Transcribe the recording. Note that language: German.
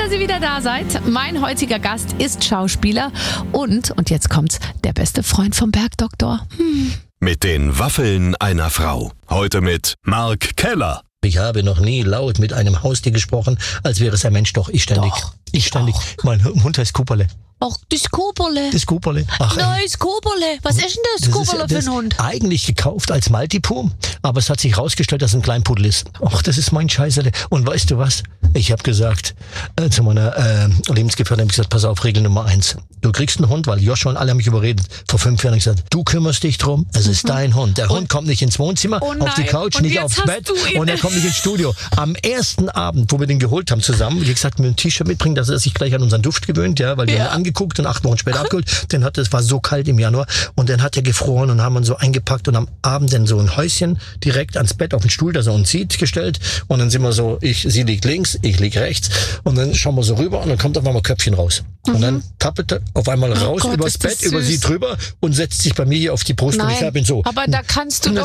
dass ihr wieder da seid. Mein heutiger Gast ist Schauspieler und jetzt kommt's, der beste Freund vom Bergdoktor. Mit den Waffeln einer Frau. Heute mit Mark Keller. Ich habe noch nie laut mit einem Haustier gesprochen, als wäre es ein Mensch. Doch, ich ständig. Mein Hund heißt Cooperle. Ach, das Koberle. Das Cooperle. Ach, Nein, das Koberle. Was ist denn das Koberle für ein Hund? Eigentlich gekauft als Maltipoo, aber es hat sich rausgestellt, dass es ein Kleinpudel ist. Ach, das ist mein Scheißerle. Und weißt du was? Ich habe gesagt, zu meiner Lebensgefährtin habe ich gesagt, pass auf, Regel Nummer 1. Du kriegst einen Hund, weil Joshua und alle haben mich überredet. Vor 5 Jahren habe ich gesagt, du kümmerst dich drum, es ist dein Hund. Der Hund kommt nicht ins Wohnzimmer, auf die Couch, nicht aufs Bett und er kommt nicht ins Studio. Am ersten Abend, wo wir den geholt haben zusammen, wie gesagt, mit einem T-Shirt mitbringen, dass er sich gleich an unseren Duft gewöhnt, ja, weil wir ihn angeguckt und 8 Wochen später abgeholt. Es war so kalt im Januar und dann hat er gefroren und haben ihn so eingepackt und am Abend dann so ein Häuschen direkt ans Bett auf den Stuhl, dass er uns sieht, gestellt und dann sind wir so, sie liegt links, ich lieg rechts und dann schauen wir so rüber und dann kommt auf einmal Köpfchen raus. Und dann tappelt er auf einmal raus übers Bett, über sie drüber und setzt sich bei mir hier auf die Brust und ich habe ihn so. Aber da kannst du